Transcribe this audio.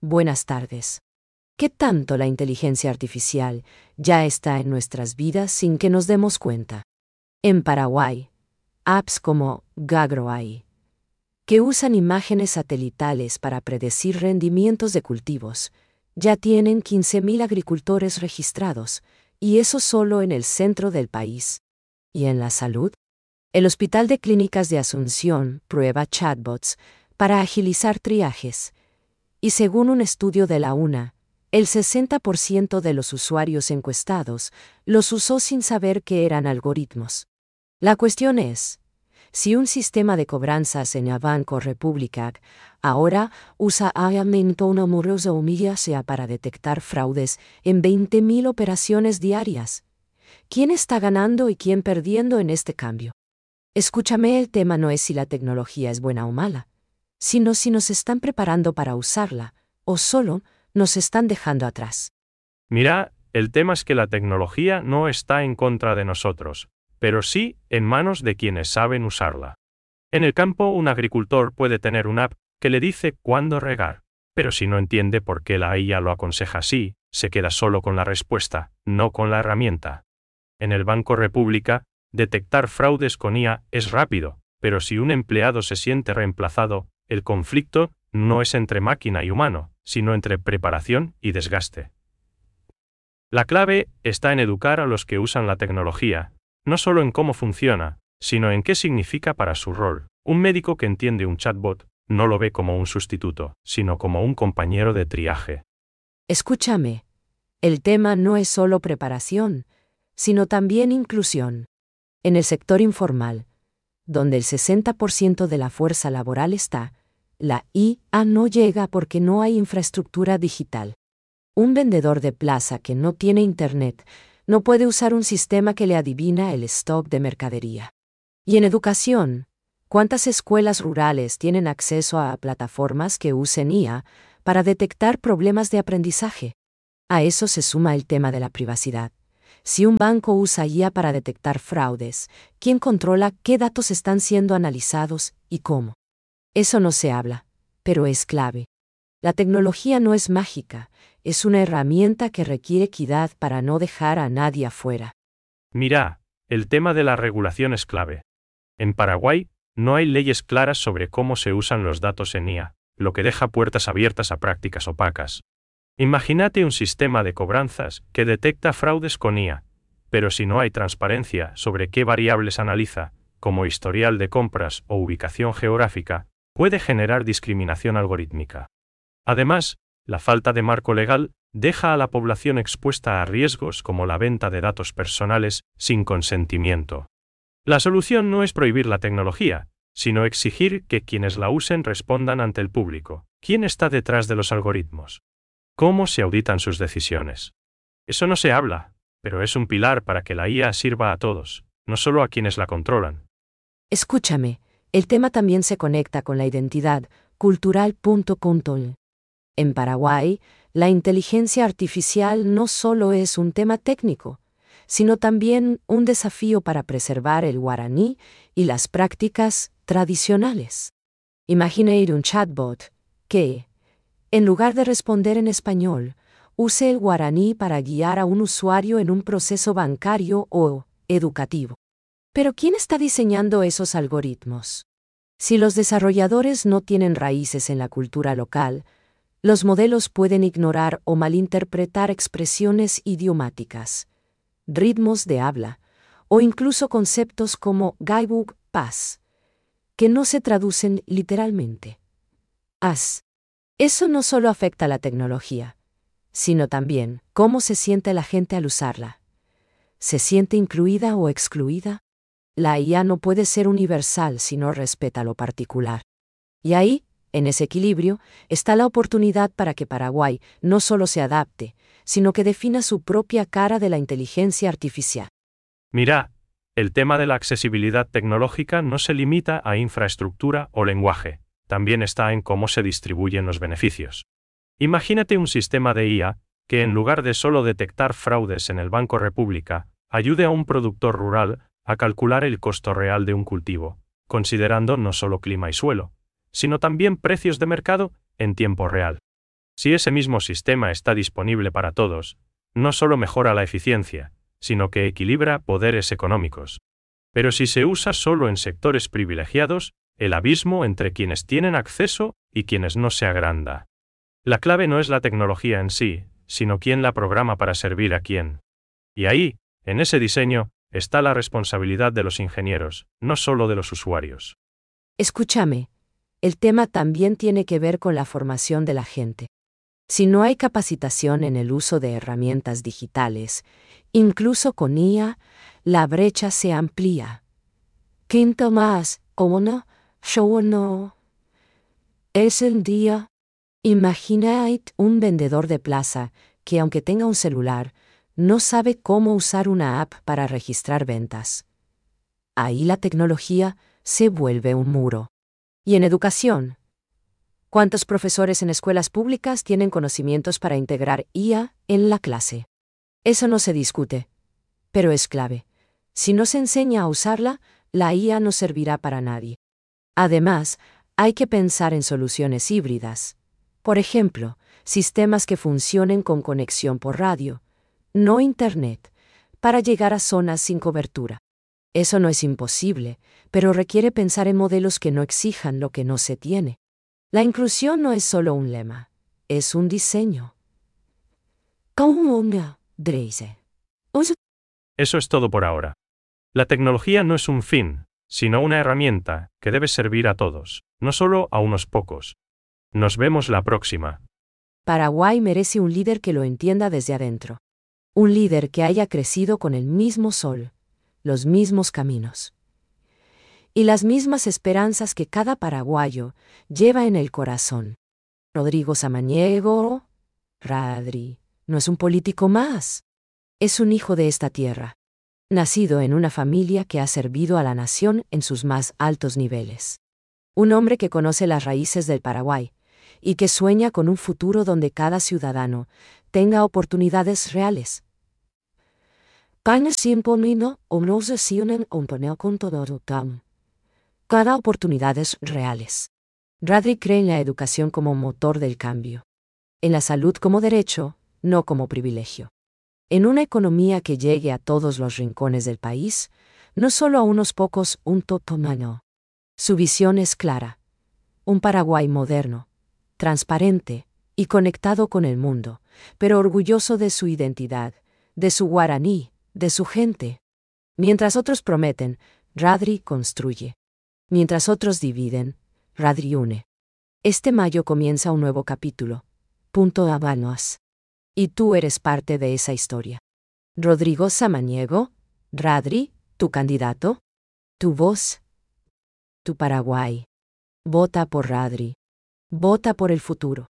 Buenas tardes. ¿Qué tanto la inteligencia artificial ya está en nuestras vidas sin que nos demos cuenta? En Paraguay, apps como GagroAI, que usan imágenes satelitales para predecir rendimientos de cultivos, ya tienen 15.000 agricultores registrados, y eso solo en el centro del país. ¿Y en la salud? El Hospital de Clínicas de Asunción prueba chatbots para agilizar triajes, y según un estudio de la UNA, el 60% de los usuarios encuestados los usó sin saber que eran algoritmos. La cuestión es, si un sistema de cobranzas en el Banco República ahora usa una amorosa humilla para detectar fraudes en 20.000 operaciones diarias, ¿quién está ganando y quién perdiendo en este cambio? Escúchame, el tema no es si la tecnología es buena o mala, sino si nos están preparando para usarla, o solo nos están dejando atrás. Mira, el tema es que la tecnología no está en contra de nosotros, pero sí en manos de quienes saben usarla. En el campo, un agricultor puede tener una app que le dice cuándo regar, pero si no entiende por qué la IA lo aconseja así, se queda solo con la respuesta, no con la herramienta. En el Banco República, detectar fraudes con IA es rápido, pero si un empleado se siente reemplazado, el conflicto no es entre máquina y humano, sino entre preparación y desgaste. La clave está en educar a los que usan la tecnología, no solo en cómo funciona, sino en qué significa para su rol. Un médico que entiende un chatbot no lo ve como un sustituto, sino como un compañero de triaje. Escúchame, el tema no es solo preparación, sino también inclusión. En el sector informal, donde el 60% de la fuerza laboral está, la IA no llega porque no hay infraestructura digital. Un vendedor de plaza que no tiene internet no puede usar un sistema que le adivina el stock de mercadería. Y en educación, ¿cuántas escuelas rurales tienen acceso a plataformas que usen IA para detectar problemas de aprendizaje? A eso se suma el tema de la privacidad. Si un banco usa IA para detectar fraudes, ¿quién controla qué datos están siendo analizados y cómo? Eso no se habla, pero es clave. La tecnología no es mágica, es una herramienta que requiere equidad para no dejar a nadie afuera. Mira, el tema de la regulación es clave. En Paraguay, no hay leyes claras sobre cómo se usan los datos en IA, lo que deja puertas abiertas a prácticas opacas. Imagínate un sistema de cobranzas que detecta fraudes con IA, pero si no hay transparencia sobre qué variables analiza, como historial de compras o ubicación geográfica, puede generar discriminación algorítmica. Además, la falta de marco legal deja a la población expuesta a riesgos como la venta de datos personales sin consentimiento. La solución no es prohibir la tecnología, sino exigir que quienes la usen respondan ante el público. ¿Quién está detrás de los algoritmos? ¿Cómo se auditan sus decisiones? Eso no se habla, pero es un pilar para que la IA sirva a todos, no solo a quienes la controlan. Escúchame, el tema también se conecta con la identidad cultural. En Paraguay, la inteligencia artificial no solo es un tema técnico, sino también un desafío para preservar el guaraní y las prácticas tradicionales. Imagina ir un chatbot que, en lugar de responder en español, use el guaraní para guiar a un usuario en un proceso bancario o educativo. Pero ¿quién está diseñando esos algoritmos? Si los desarrolladores no tienen raíces en la cultura local, los modelos pueden ignorar o malinterpretar expresiones idiomáticas, ritmos de habla, o incluso conceptos como gaibuk, paz, que no se traducen literalmente. Eso no solo afecta a la tecnología, sino también cómo se siente la gente al usarla. ¿Se siente incluida o excluida? La IA no puede ser universal si no respeta lo particular. Y ahí, en ese equilibrio, está la oportunidad para que Paraguay no solo se adapte, sino que defina su propia cara de la inteligencia artificial. Mira, el tema de la accesibilidad tecnológica no se limita a infraestructura o lenguaje, también está en cómo se distribuyen los beneficios. Imagínate un sistema de IA que, en lugar de solo detectar fraudes en el Banco República, ayude a un productor rural a calcular el costo real de un cultivo, considerando no solo clima y suelo, sino también precios de mercado en tiempo real. Si ese mismo sistema está disponible para todos, no solo mejora la eficiencia, sino que equilibra poderes económicos. Pero si se usa solo en sectores privilegiados, el abismo entre quienes tienen acceso y quienes no se agranda. La clave no es la tecnología en sí, sino quién la programa para servir a quién. Y ahí, en ese diseño, está la responsabilidad de los ingenieros, no solo de los usuarios. Escúchame, el tema también tiene que ver con la formación de la gente. Si no hay capacitación en el uso de herramientas digitales, incluso con IA, la brecha se amplía. Quinto más, o no, yo no. Es el día. Imaginad un vendedor de plaza que, aunque tenga un celular, no sabe cómo usar una app para registrar ventas. Ahí la tecnología se vuelve un muro. Y en educación, ¿cuántos profesores en escuelas públicas tienen conocimientos para integrar IA en la clase? Eso no se discute, pero es clave. Si no se enseña a usarla, la IA no servirá para nadie. Además, hay que pensar en soluciones híbridas. Por ejemplo, sistemas que funcionen con conexión por radio, no Internet, para llegar a zonas sin cobertura. Eso no es imposible, pero requiere pensar en modelos que no exijan lo que no se tiene. La inclusión no es solo un lema, es un diseño. Eso es todo por ahora. La tecnología no es un fin, sino una herramienta que debe servir a todos, no solo a unos pocos. Nos vemos la próxima. Paraguay merece un líder que lo entienda desde adentro. Un líder que haya crecido con el mismo sol, los mismos caminos y las mismas esperanzas que cada paraguayo lleva en el corazón. Rodrigo Samaniego, Radri, no es un político más. Es un hijo de esta tierra, nacido en una familia que ha servido a la nación en sus más altos niveles. Un hombre que conoce las raíces del Paraguay y que sueña con un futuro donde cada ciudadano tenga oportunidades reales. Cada oportunidades reales. Radri cree en la educación como motor del cambio, en la salud como derecho, no como privilegio. En una economía que llegue a todos los rincones del país, no solo a unos pocos, un totomano. Su visión es clara. Un Paraguay moderno, transparente y conectado con el mundo, pero orgulloso de su identidad, de su guaraní, de su gente. Mientras otros prometen, Radri construye. Mientras otros dividen, Radri une. Este mayo comienza un nuevo capítulo. Punto Habanos. Y tú eres parte de esa historia. Rodrigo Samaniego, Radri, tu candidato, tu voz, tu Paraguay. Vota por Radri. Vota por el futuro.